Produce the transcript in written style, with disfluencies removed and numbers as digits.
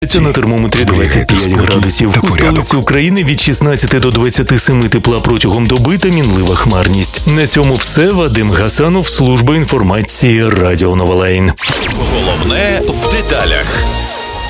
На термометрі 25 градусів. У столиці України від 16 до 27 тепла протягом доби та мінлива хмарність. На цьому все. Вадим Гасанов, служба інформації Радіо Новолайн. Головне в деталях.